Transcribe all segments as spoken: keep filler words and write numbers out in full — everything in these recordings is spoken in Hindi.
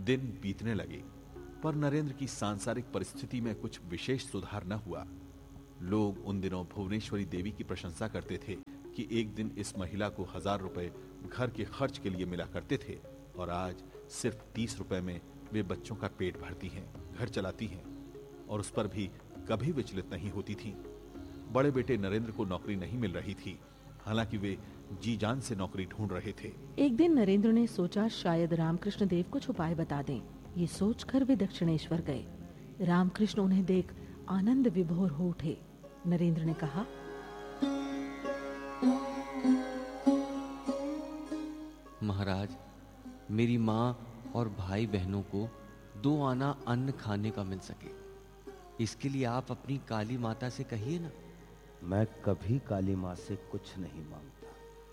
दिन बीतने लगे, पर नरेंद्र की सांसारिक परिस्थिति में कुछ विशेष सुधार न हुआ। लोग उन दिनों भुवनेश्वरी देवी की प्रशंसा करते थे कि एक दिन इस महिला को हजार रुपए घर के खर्च के लिए मिला करते थे और आज सिर्फ तीस रुपए में वे बच्चों का पेट भरती हैं, घर चलाती हैं और उस पर भी कभी विचलित नहीं होती थीं। बड़े बेटे नरेंद्र को नौकरी नहीं मिल रही थी, हालांकि वे जी जान से नौकरी ढूंढ रहे थे। एक दिन नरेंद्र ने सोचा शायद रामकृष्ण देव कुछ उपाय बता दें। ये सोचकर वे दक्षिणेश्वर गए। रामकृष्ण उन्हें देख आनंद विभोर हो उठे। नरेंद्र ने कहा, महाराज, मेरी माँ और भाई बहनों को दो आना अन्न खाने का मिल सके, इसके लिए आप अपनी काली माता से कहिए ना। मैं कभी काली माँ से कुछ नहीं मांगता।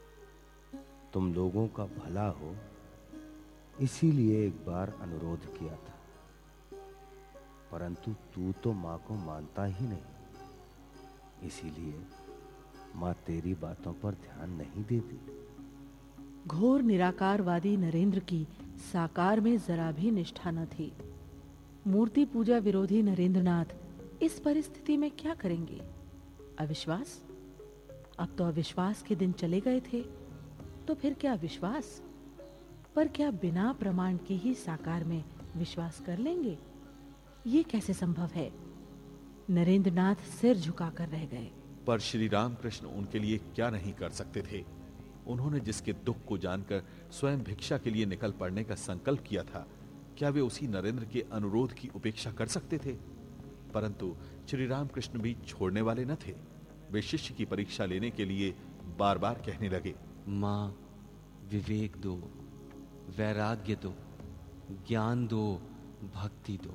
तुम लोगों का भला हो इसीलिए एक बार अनुरोध किया था, परंतु तू तो माँ को मानता ही नहीं, इसीलिए माँ तेरी बातों पर ध्यान नहीं देती। घोर निराकारवादी नरेंद्र की साकार में जरा भी निष्ठा न थी। मूर्ति पूजा विरोधी नरेंद्रनाथ इस परिस्थिति में क्या करेंगे? अविश्वास? अब तो अविश्वास के दिन चले गए थे, तो फिर क्या विश्वास? पर क्या बिना प्रमाण के ही साकार में विश्वास कर लेंगे? ये कैसे संभव है? नरेंद्रनाथ सिर झुकाकर रह गए। पर श्री रामकृष्ण उनके लिए क्या नहीं कर सकते थे। उन्होंने जिसके दुख को जानकर स्वयं भिक्षा के लिए निकल पड़ने का संकल्प किया था, क्या वे उसी नरेंद्र के अनुरोध की उपेक्षा कर सकते थे? परंतु श्री रामकृष्ण भी छोड़ने वाले न थे। वे शिष्य की परीक्षा लेने के लिए बार बार कहने लगे, माँ, विवेक दो, वैराग्य दो, ज्ञान दो, भक्ति दो।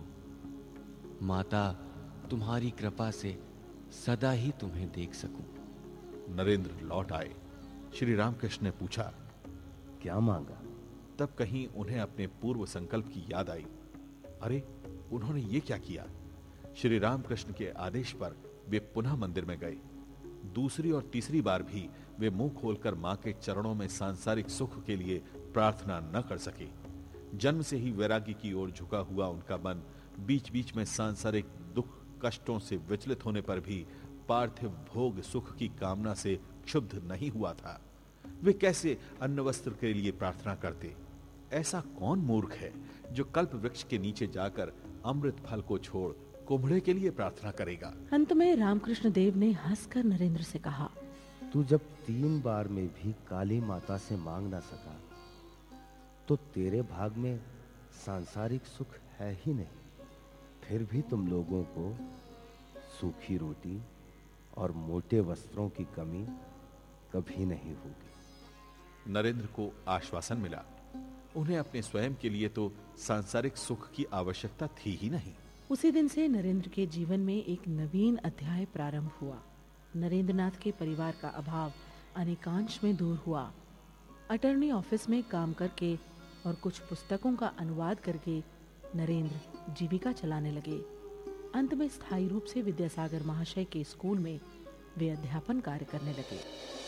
माता, तुम्हारी कृपा से सदा ही तुम्हें देख सकूं। नरेंद्र लौट आए। श्री रामकृष्ण ने पूछा, क्या मांगा? तब कहीं उन्हें अपने पूर्व संकल्प की याद आई। अरे, उन्होंने ये क्या किया? श्री रामकृष्ण के आदेश पर वे पुनः मंदिर में गए। दूसरी और तीसरी बार भी वे मुंह खोलकर मां के चरणों में सांसारिक सुख के लिए प्रार्थना न कर सके। जन्म से ही वैराग्य की ओर झुका हुआ उनका मन बीच बीच में सांसारिक दुख कष्टों से विचलित होने पर भी पार्थिव भोग सुख की कामना से क्षुब्ध नहीं हुआ था। वे कैसे अन्न वस्त्र के लिए प्रार्थना करते? ऐसा कौन मूर्ख है जो कल्प वृक्ष के नीचे जाकर अमृत फल को छोड़ कुम्हड़े के लिए प्रार्थना करेगा? अंत में रामकृष्ण देव ने हंसकर नरेंद्र से कहा, तू जब तीन बार में भी काली माता से मांग ना सका, तो तेरे भाग में सांसारिक सुख है ही नहीं। फिर भी तुम लोगों को सूखी रोटी और मोटे वस्त्रों की कमी कभी नहीं होगी। नरेंद्र को आश्वासन मिला। उन्हें अपने स्वयं के लिए तो सांसारिक सुख की आवश्यकता थी ही नहीं। उसी दिन से नरेंद्र के जीवन में एक नवीन अध्याय प्रारंभ हुआ। नरेंद्रनाथ के परिवार का अभाव अनेकांश में दूर हुआ। अटर्नी ऑफिस में काम करके और कुछ पुस्तकों का अनुवाद करके नरेंद्र जीविका चलाने लगे। अंत में स्थायी रूप से विद्यासागर महाशय के स्कूल में वे अध्यापन कार्य करने लगे।